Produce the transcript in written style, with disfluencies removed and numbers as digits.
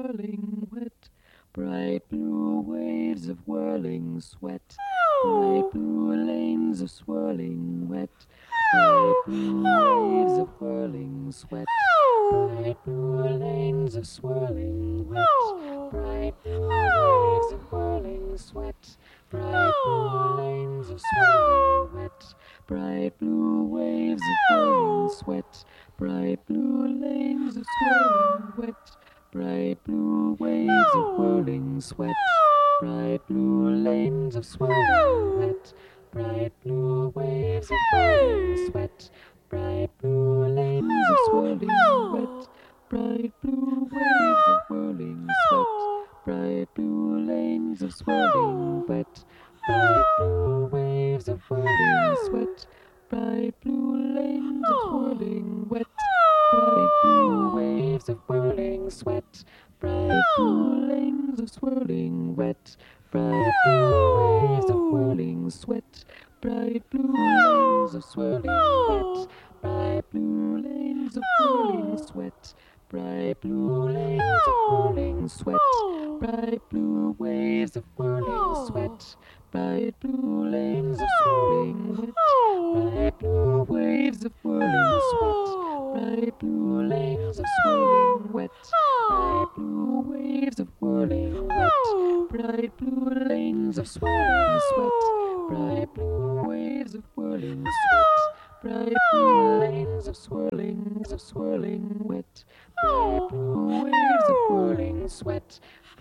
whirling wet, bright blue waves of whirling sweat, bright blue lanes of swirling wet, bright blue waves of whirling sweat, bright blue lanes of swirling wet, bright blue waves of whirling sweat, bright blue lanes of swirling wet, bright blue waves of whirling sweat, bright blue lanes of swirling wet, bright blue waves of whirling sweat, bright blue lanes of swirling wet, bright blue waves of whirling sweat, bright blue lanes of swirling wet, bright blue waves of whirling sweat, bright blue lanes of swirling wet, bright blue waves of whirling sweat, bright blue lanes of swirling wet, bright blue waves of whirling sweat, bright blue lanes of swirling wet, bright blue waves of whirling sweat, bright blue lanes of swirling wet, bright blue lanes of whirling sweat, bright blue lanes of whirling sweat, bright blue waves of whirling sweat, bright blue lanes of swirling wet, bright blue waves of whirling sweat, bright blue lanes of swirling wet, bright blue waves of whirling wet, bright blue lanes of swirling sweat, bright blue waves of whirling sweat, bright blue lanes of swirling wet, bright blue waves of whirling sweat.